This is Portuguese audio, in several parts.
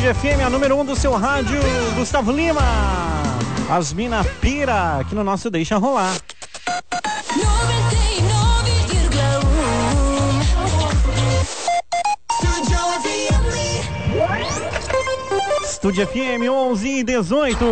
Estúdio FM, a número 1 do seu rádio, Gustavo Lima. As mina pira aqui no nosso Deixa Rolar. 99,1. Estúdio FM 11:18.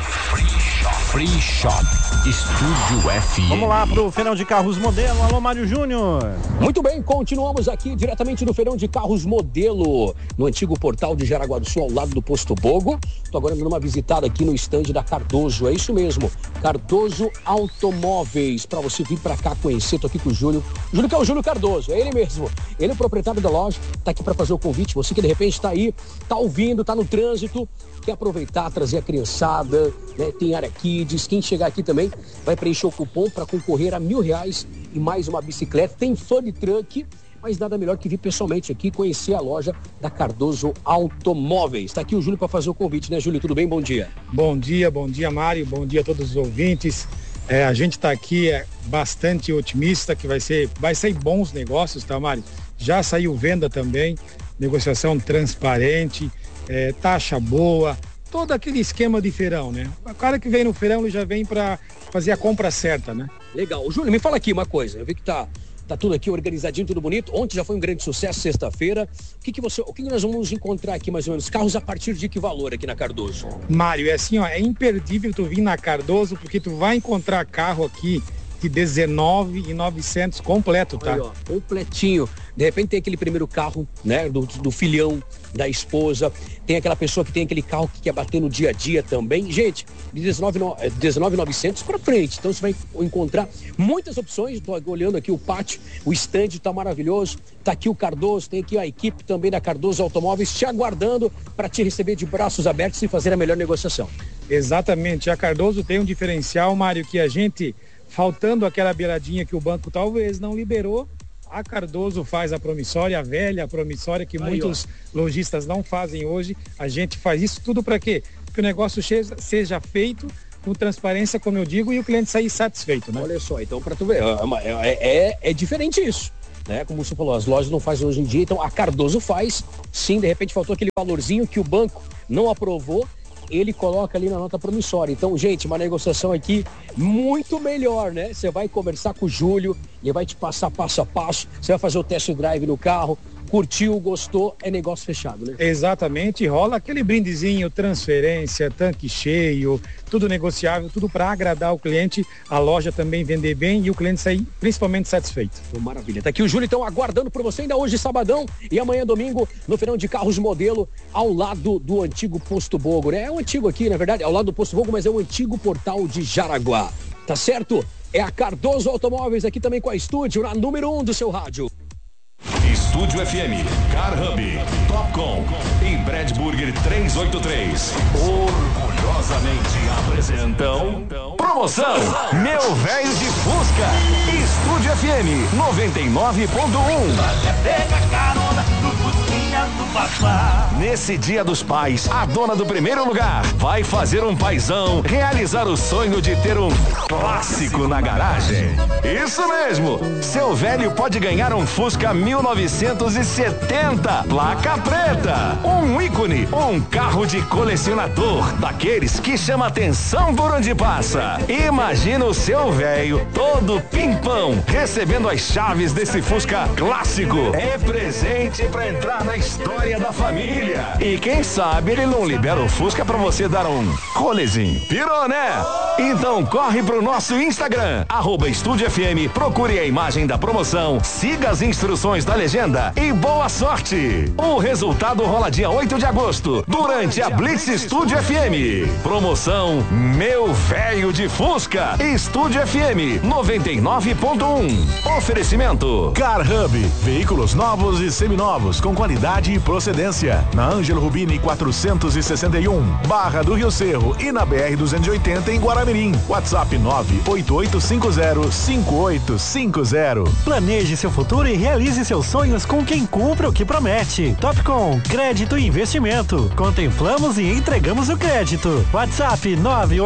Free Shop. Estúdio FM. Vamos lá pro Feirão de Carros Modelo. Alô, Mário Júnior. Muito bem, continuamos aqui diretamente do Feirão de Carros Modelo, no antigo portal de Jaraguá do Sul, ao lado do Posto Bogo. Estou agora dando uma visitada aqui no estande da Cardoso, é isso mesmo, Cardoso Automóveis, para você vir para cá conhecer. Tô aqui com o Júlio, que é o Júlio Cardoso, é ele mesmo, ele é o proprietário da loja, tá aqui para fazer o convite. Você que de repente tá aí, tá ouvindo, tá no trânsito, quer aproveitar, trazer a criançada, né? Tem área kids, quem chegar aqui também vai preencher o cupom para concorrer a R$1.000 e mais uma bicicleta. Tem food truck, mas nada melhor que vir pessoalmente aqui conhecer a loja da Cardoso Automóveis. Está aqui o Júlio para fazer o convite, né, Júlio? Tudo bem? Bom dia. Bom dia, Mário. Bom dia a todos os ouvintes. A gente está aqui bastante otimista que vai sair bons negócios, tá, Mário? Já saiu venda também, negociação transparente, taxa boa, todo aquele esquema de feirão, né? O cara que vem no feirão, ele já vem para fazer a compra certa, né? Legal. Júlio, me fala aqui uma coisa. Eu vi que tá tudo aqui organizadinho, tudo bonito. Ontem já foi um grande sucesso, sexta-feira. O que nós vamos encontrar aqui, mais ou menos? Carros a partir de que valor aqui na Cardoso? Mário, é imperdível tu vir na Cardoso, porque tu vai encontrar carro aqui de 19.900 completo, tá? Aí, ó, completinho. De repente tem aquele primeiro carro, né, do filhão, da esposa. Tem aquela pessoa que tem aquele carro que quer bater no dia a dia também. Gente, de 19.900 para frente. Então você vai encontrar muitas opções. Tô olhando aqui o pátio, o stand tá maravilhoso. Tá aqui o Cardoso, tem aqui a equipe também da Cardoso Automóveis te aguardando para te receber de braços abertos e fazer a melhor negociação. Exatamente. A Cardoso tem um diferencial, Mário, que a gente, faltando aquela beiradinha que o banco talvez não liberou, a Cardoso faz a promissória, a velha promissória que muitos lojistas não fazem hoje. A gente faz isso tudo para quê? Que o negócio seja feito com transparência, como eu digo, e o cliente sair satisfeito, né? Olha só, então para tu ver, é diferente isso, né? Como você falou, as lojas não fazem hoje em dia, então a Cardoso faz, sim, de repente faltou aquele valorzinho que o banco não aprovou, ele coloca ali na nota promissória. Então, gente, uma negociação aqui muito melhor, né? Você vai conversar com o Júlio, ele vai te passar passo a passo, você vai fazer o test drive no carro, curtiu, gostou, é negócio fechado, né? Exatamente, rola aquele brindezinho, transferência, tanque cheio, tudo negociável, tudo para agradar o cliente, a loja também vender bem e o cliente sair principalmente satisfeito. Maravilha, tá aqui o Júlio então aguardando por você ainda hoje sabadão e amanhã domingo no Feirão de Carros Modelo ao lado do antigo Posto Bogo, né? É um antigo aqui, na verdade, ao lado do Posto Bogo, mas é um antigo portal de Jaraguá, tá certo? É a Cardoso Automóveis aqui também com a Estúdio, na número 1 do seu rádio. Estúdio FM, Car Hub, Topcom e Brad Burger 383. Orgulhosamente apresentam promoção Meu Velho de Fusca. Estúdio FM 99.1. Pega carona no Fusquinha do Papá. Nesse Dia dos Pais, a dona do primeiro lugar vai fazer um paizão realizar o sonho de ter um clássico na garagem. Isso mesmo, seu velho pode ganhar um Fusca 1970, placa preta, um ícone, um carro de colecionador, daqueles que chama atenção por onde passa. Imagina o seu velho todo pimpão recebendo as chaves desse Fusca clássico. É presente pra entrar na história da família. E quem sabe ele não libera o Fusca pra você dar um rolezinho. Pirou, né? Então corre pro nosso Instagram, @Estúdio FM, procure a imagem da promoção, siga as instruções da legenda e boa sorte! O resultado rola dia 8 de agosto, durante a Blitz Estúdio FM. Promoção Meu Velho de Fusca. Estúdio FM 99.1. Oferecimento Car Hub, veículos novos e seminovos com qualidade e procedência. Na Ângelo Rubini 461, Barra do Rio Cerro e na BR 280 em Guaramirim. Itamirim. WhatsApp 988505850. Planeje seu futuro e realize seus sonhos com quem cumpre o que promete. Topcom, crédito e investimento. Contemplamos e entregamos o crédito. WhatsApp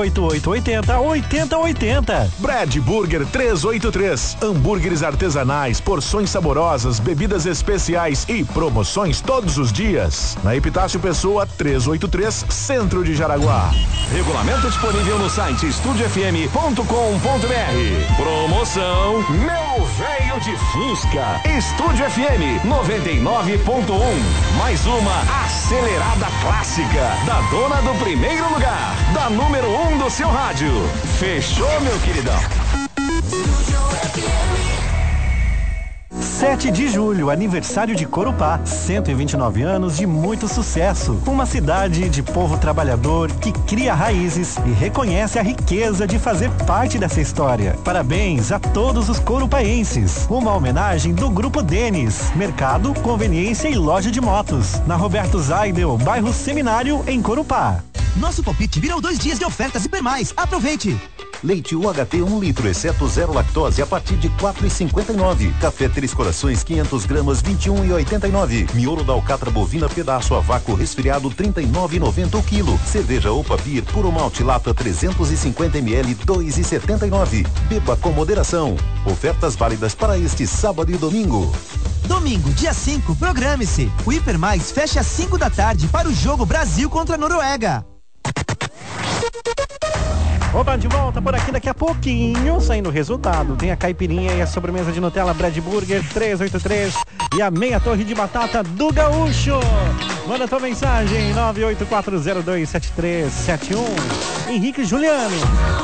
98880-8080. Brad Burger 383. Hambúrgueres artesanais, porções saborosas, bebidas especiais e promoções todos os dias. Na Epitácio Pessoa 383, Centro de Jaraguá. Regulamento disponível no site estudiofm.com.br. Promoção Meu Velho de Fusca. Estúdio FM 99.1. Mais uma acelerada clássica da dona do primeiro lugar, da número 1 do seu rádio. Fechou, meu queridão? 7 de julho, aniversário de Corupá, 129 anos de muito sucesso. Uma cidade de povo trabalhador que cria raízes e reconhece a riqueza de fazer parte dessa história. Parabéns a todos os corupaenses. Uma homenagem do Grupo Denis, Mercado, Conveniência e Loja de Motos, na Roberto Zaidel, bairro Seminário, em Corupá. Nosso palpite virou 2 dias de ofertas Hiper Mais. Aproveite! Leite UHT 1 litro, exceto zero lactose, a partir de 4,59. Café Três Corações 500 gramas, 21,89. Miolo da alcatra bovina pedaço a vácuo resfriado, 39,90 o quilo. Cerveja Opa Beer puro malte lata 350 ml, 2,79. Beba com moderação. Ofertas válidas para este sábado e domingo. Domingo, dia 5, programe-se. O Hiper Mais fecha às 5 da tarde para o jogo Brasil contra a Noruega. Opa, de volta por aqui daqui a pouquinho, saindo o resultado. Tem a caipirinha e a sobremesa de Nutella Brad Burger 383 e a meia torre de batata do Gaúcho. Manda tua mensagem 984027371. Henrique Juliano.